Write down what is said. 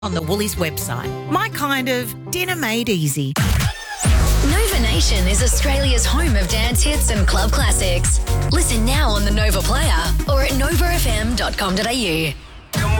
on the Woolies website. My kind of dinner made easy. Nova Nation is Australia's home of dance hits and club classics. Listen now on the Nova Player or at novafm.com.au.